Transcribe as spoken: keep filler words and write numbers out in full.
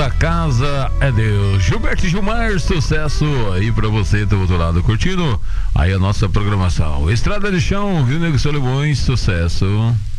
da casa é Deus. Gilberto e Gilmar, sucesso aí pra você do outro lado, curtindo aí a nossa programação. Estrada de Chão, Rio Negro Solimões, sucesso.